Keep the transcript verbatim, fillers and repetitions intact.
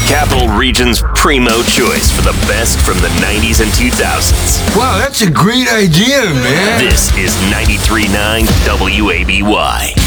Capital Region's primo choice for the best from the nineties and two thousands. Wow, that's a great idea, man. This is ninety-three point nine W A B Y.